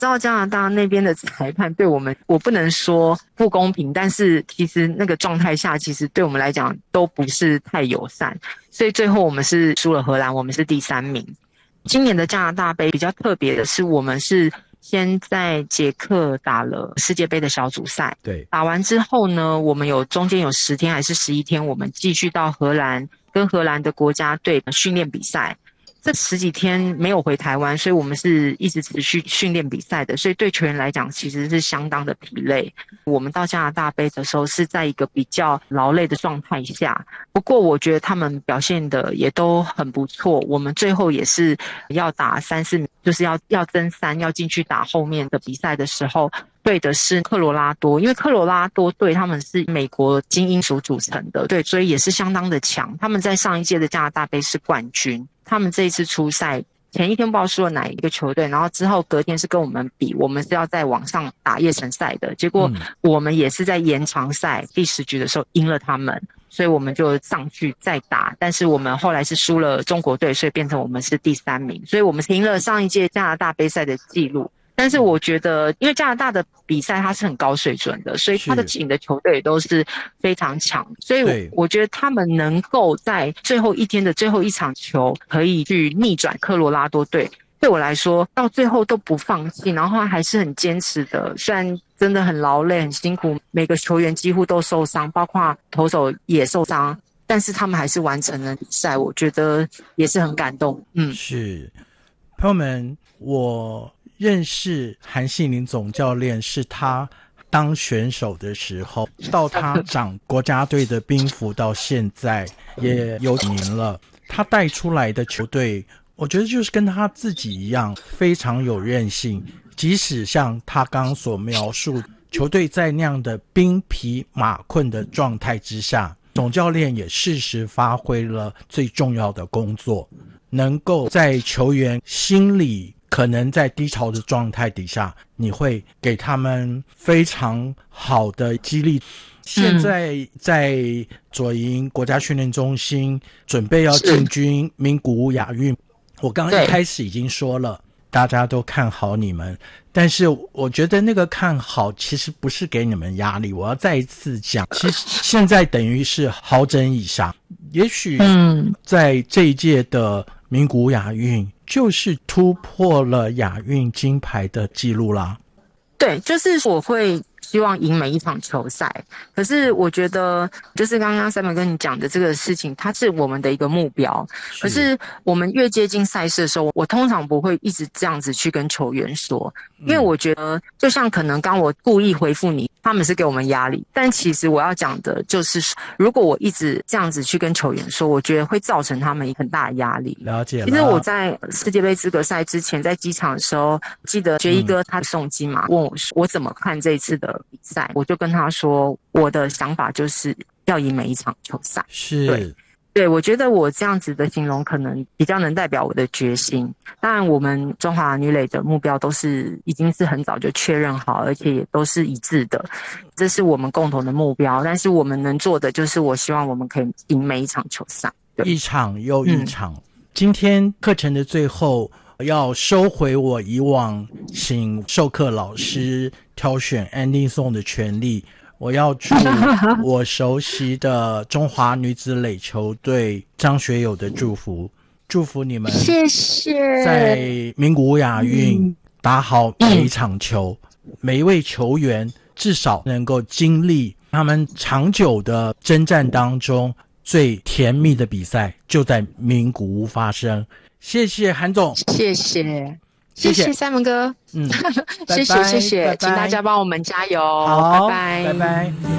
知道加拿大那边的裁判对我们，我不能说不公平，但是其实那个状态下，其实对我们来讲都不是太友善，所以最后我们是输了荷兰，我们是第3名。今年的加拿大杯比较特别的是，我们是先在捷克打了世界杯的小组赛， 对， 打完之后呢，我们中间有10天还是11天，我们继续到荷兰跟荷兰的国家队训练比赛。这10几天没有回台湾，所以我们是一直持续训练比赛的，所以对球员来讲其实是相当的疲累。我们到加拿大杯的时候是在一个比较劳累的状态下，不过我觉得他们表现的也都很不错。我们最后也是要打3、4名，就是要争3，要进去打后面的比赛的时候，对的是科罗拉多，因为科罗拉多队他们是美国精英所组成的，对，所以也是相当的强。他们在上一届的加拿大杯是冠军，他们这一次出赛前一天不知道输了哪一个球队，然后之后隔天是跟我们比，我们是要在网上打夜程赛的，结果我们也是在延长赛第10局的时候赢了他们，所以我们就上去再打，但是我们后来是输了中国队，所以变成我们是第3名，所以我们赢了上一届加拿大杯赛的记录。但是我觉得因为加拿大的比赛它是很高水准的，所以他的请的球队都是非常强，所以我觉得他们能够在最后一天的最后一场球可以去逆转科罗拉多队，对我来说到最后都不放弃，然后还是很坚持的，虽然真的很劳累很辛苦，每个球员几乎都受伤，包括投手也受伤，但是他们还是完成了比赛，我觉得也是很感动。 是，朋友们，我认识韩信林总教练是他当选手的时候，到他掌国家队的兵符到现在也有几年了，他带出来的球队我觉得就是跟他自己一样非常有韧性，即使像他刚刚所描述，球队在那样的兵疲马困的状态之下，总教练也适时发挥了最重要的工作，能够在球员心里可能在低潮的状态底下，你会给他们非常好的激励。现在在左营国家训练中心准备要进军名古屋亚运，我刚刚一开始已经说了，大家都看好你们，但是我觉得那个看好其实不是给你们压力，我要再一次讲，其实现在等于是好整以暇，也许在这一届的名古屋亚运就是突破了亚运金牌的记录啦。 对，就是我会希望赢每一场球赛，可是我觉得就是刚刚Simon跟你讲的这个事情，它是我们的一个目标，可是我们越接近赛事的时候，我通常不会一直这样子去跟球员说，因为我觉得就像可能刚我故意回复你，他们是给我们压力，但其实我要讲的就是如果我一直这样子去跟球员说，我觉得会造成他们很大的压力。 了解了。 其实我在世界杯资格赛之前在机场的时候，记得决一哥他送机嘛，问我说我怎么看这一次的比赛，我就跟他说我的想法就是要赢每一场球赛。 是， 对，我觉得我这样子的形容可能比较能代表我的决心。当然我们中华女垒的目标都是已经是很早就确认好，而且也都是一致的，这是我们共同的目标，但是我们能做的就是我希望我们可以赢每一场球赛， 一场又一场。今天课程的最后要收回我以往请授课老师挑选 ending song 的权利，我要祝我熟悉的中华女子垒球队张学友的祝福，祝福你们， 谢谢， 在名古屋亚运打好每一场球，每一位球员至少能够经历他们长久的征战当中最甜蜜的比赛就在名古屋发生。谢谢韩总， 谢谢Simon哥， 谢谢谢谢，请大家帮我们加油， 好， 拜拜， 拜拜。